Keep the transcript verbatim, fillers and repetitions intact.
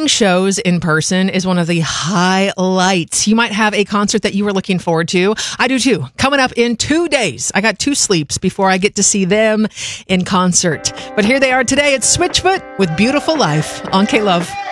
shows in person is one of the highlights. You might have a concert that you were looking forward to. I do too. Coming up in two days. I got two sleeps before I get to see them in concert. But here they are today. It's Switchfoot with Beautiful Life on K-Love.